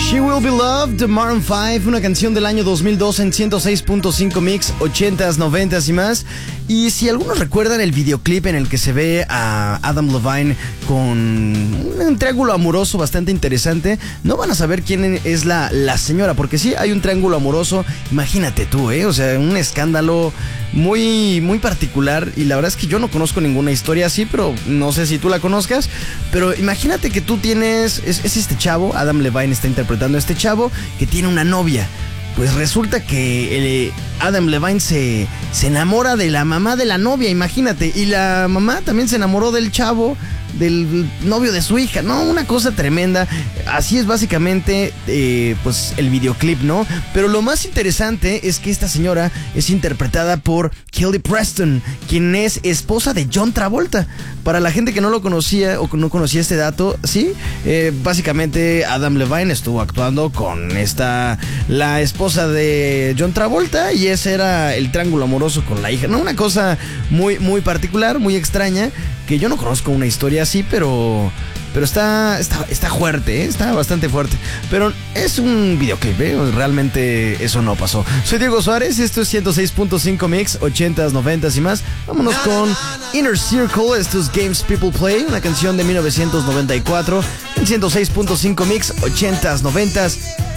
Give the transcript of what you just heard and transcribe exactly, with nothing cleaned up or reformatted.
She Will Be Loved de Maroon five, una canción del año dos mil dos en ciento seis punto cinco Mix, ochentas, noventas y más. Y si algunos recuerdan el videoclip en el que se ve a Adam Levine con un triángulo amoroso bastante interesante, no van a saber quién es la, la señora, porque sí, hay un triángulo amoroso, imagínate tú, ¿eh? O sea, un escándalo muy, muy particular, y la verdad es que yo no conozco ninguna historia así, pero no sé si tú la conozcas, pero imagínate que tú tienes, es, es este chavo, Adam Levine está interpretando a este chavo que tiene una novia. Pues resulta que el Adam Levine se, se enamora de la mamá de la novia, imagínate. Y la mamá también se enamoró del chavo, del novio de su hija, ¿no? Una cosa tremenda. Así es básicamente, eh, pues, el videoclip, ¿no? Pero lo más interesante es que esta señora es interpretada por Kelly Preston, quien es esposa de John Travolta. Para la gente que no lo conocía o que no conocía este dato, sí, eh, básicamente Adam Levine estuvo actuando con esta, la esposa de John Travolta, y ese era el triángulo amoroso con la hija, ¿no? Una cosa muy, muy particular, muy extraña, que yo no conozco una historia así, pero... Pero está, está, está fuerte, ¿eh? Está bastante fuerte. Pero es un videoclip, ¿eh? Realmente eso no pasó. Soy Diego Suárez, esto es ciento seis punto cinco Mix, ochentas, noventas y más. Vámonos con Inner Circle, esto es Games People Play, una canción de mil novecientos noventa y cuatro en ciento seis punto cinco Mix, ochentas, noventas